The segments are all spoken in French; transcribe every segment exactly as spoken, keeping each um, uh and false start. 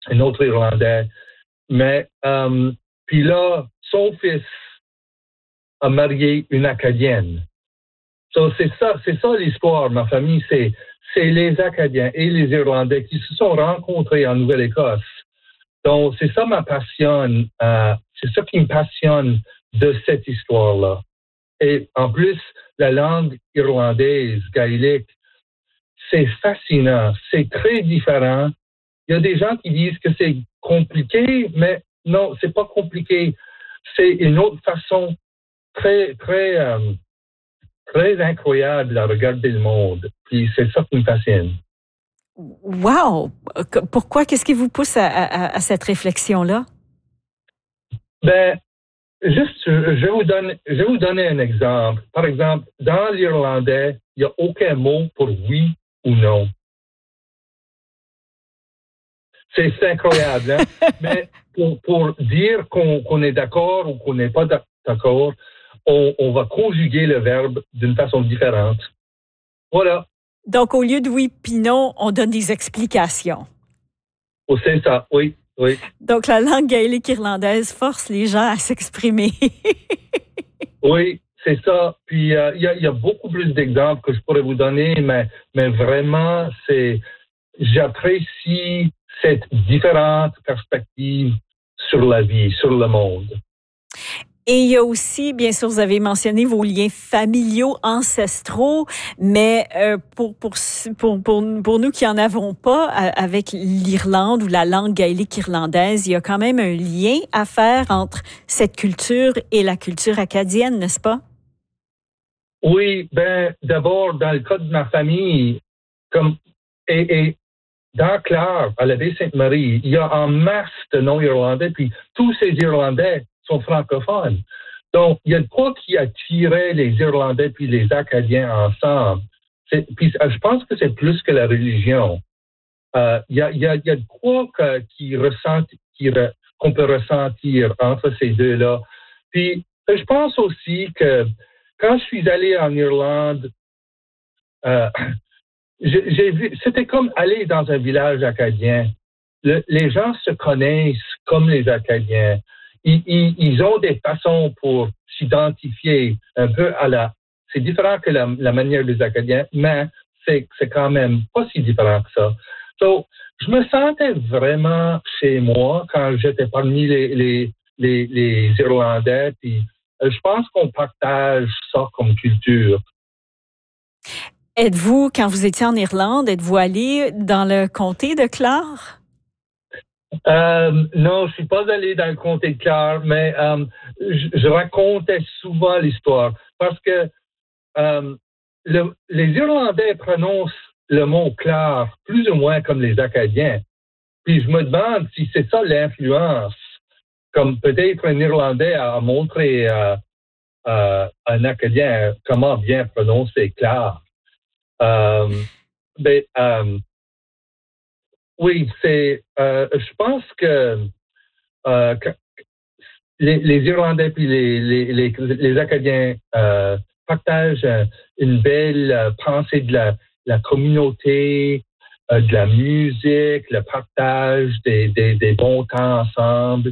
un autre Irlandais. Mais, euh, puis là, son fils a marié une Acadienne. So, c'est ça, c'est ça l'histoire. Ma famille, c'est, c'est les Acadiens et les Irlandais qui se sont rencontrés en Nouvelle-Écosse. Donc, c'est ça ma passion. Euh, c'est ça qui me passionne de cette histoire-là. Et en plus, la langue irlandaise, gaélique, c'est fascinant. C'est très différent. Il y a des gens qui disent que c'est compliqué, mais non, c'est pas compliqué. C'est une autre façon très, très, euh, très incroyable à regarder le monde. Puis c'est ça qui me fascine. Wow! Pourquoi? Qu'est-ce qui vous pousse à, à, à cette réflexion-là? Ben, juste, je vais vous donner, je vais vous donner un exemple. Par exemple, dans l'irlandais, il n'y a aucun mot pour oui ou non. C'est, c'est incroyable, hein? Mais pour, pour dire qu'on, qu'on est d'accord ou qu'on n'est pas d'accord, on, on va conjuguer le verbe d'une façon différente. Voilà. Donc, au lieu de oui puis non, on donne des explications. Oh, c'est ça, oui, oui. Donc, la langue gaélique irlandaise force les gens à s'exprimer. Oui, c'est ça. Puis, il euh, y, a, y a beaucoup plus d'exemples que je pourrais vous donner, mais, mais vraiment, c'est, j'apprécie cette différente perspective sur la vie, sur le monde. Et il y a aussi, bien sûr, vous avez mentionné vos liens familiaux, ancestraux, mais euh, pour, pour, pour, pour, pour nous qui en avons pas avec l'Irlande ou la langue gaélique irlandaise, il y a quand même un lien à faire entre cette culture et la culture acadienne, n'est-ce pas? Oui, ben d'abord, dans le cas de ma famille, comme et, et dans Clare, à la baie Sainte-Marie, il y a en masse de non-irlandais, puis tous ces Irlandais sont francophones. Donc, il y a de quoi qui attirait les Irlandais puis les Acadiens ensemble. C'est, puis, je pense que c'est plus que la religion. Euh, il y a, il y a, il y a de quoi que, qui ressent, qui re, qu'on peut ressentir entre ces deux-là. Puis, je pense aussi que quand je suis allé en Irlande, euh, j'ai, j'ai vu, c'était comme aller dans un village acadien. Le, les gens se connaissent comme les Acadiens. Ils, ils, ils ont des façons pour s'identifier un peu à la... C'est différent que la, la manière des Acadiens, mais c'est, c'est quand même pas si différent que ça. So, je me sentais vraiment chez moi quand j'étais parmi les, les, les, les Irlandais. Puis, je pense qu'on partage ça comme culture. Êtes-vous, quand vous étiez en Irlande, êtes-vous allé dans le comté de Clare? Euh, non, je suis pas allé dans le comté de Clare, mais euh, je, je racontais souvent l'histoire parce que euh, le, les Irlandais prononcent le mot Clare plus ou moins comme les Acadiens. Puis je me demande si c'est ça l'influence, comme peut-être un Irlandais a montré à, à un Acadien comment bien prononcer Clare. Euh, mais euh, oui, c'est. Euh, je pense que, euh, que les, les Irlandais puis les les les, les Acadiens euh, partagent une belle pensée de la la communauté, euh, de la musique, le partage des des, des bons temps ensemble.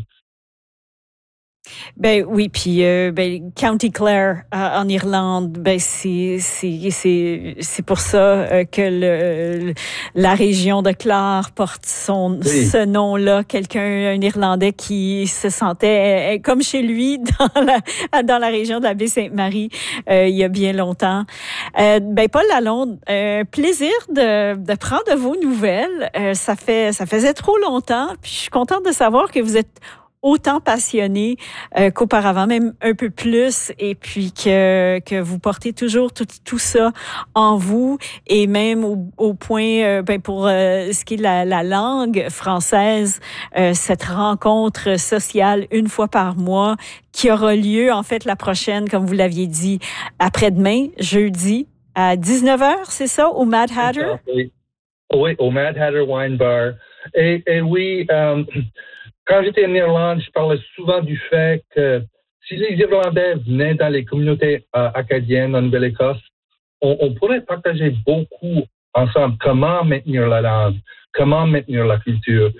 Ben oui, puis euh, ben County Clare euh, en Irlande, ben c'est c'est c'est c'est pour ça euh, que le la région de Clare porte son oui. ce nom-là. Quelqu'un, un Irlandais qui se sentait euh, comme chez lui dans la dans la région de la baie Sainte-Marie euh, il y a bien longtemps. Euh, ben Paul Lalonde, euh, plaisir de de prendre de vos nouvelles. Euh, ça fait ça faisait trop longtemps, puis je suis contente de savoir que vous êtes autant passionné euh, qu'auparavant, même un peu plus, et puis que que vous portez toujours tout, tout ça en vous, et même au, au point, euh, ben pour euh, ce qui est de la, la langue française, euh, cette rencontre sociale une fois par mois qui aura lieu, en fait, la prochaine, comme vous l'aviez dit, après-demain, jeudi, à dix-neuf heures, c'est ça, au Mad Hatter? Oui, oui, au Mad Hatter Wine Bar. Et, et oui, euh, quand j'étais en Irlande, je parlais souvent du fait que si les Irlandais venaient dans les communautés euh, acadiennes en Nouvelle-Écosse, on, on pourrait partager beaucoup ensemble comment maintenir la langue, comment maintenir la culture.